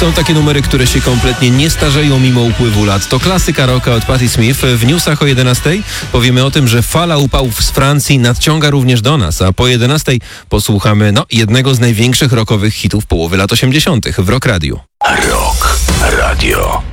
Są takie numery, które się kompletnie nie starzeją mimo upływu lat. To klasyka rocka od Patti Smith. W newsach o 11:00 powiemy o tym, że fala upałów z Francji nadciąga również do nas, a po 11:00 posłuchamy jednego z największych rockowych hitów połowy lat 80. w Rock Radio. Rock Radio.